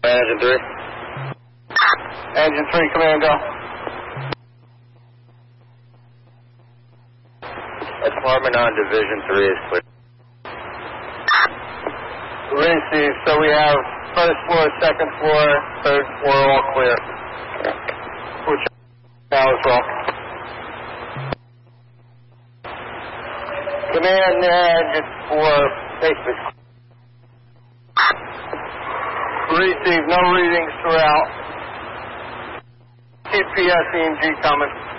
Engine 3. Engine 3, command, go. Apartment on Division 3 is clear. Receive, so we have first floor, second floor, third floor, all clear. We'll check now as well. Command, engine 4, basement. Receive, no readings throughout. TPS EMG coming.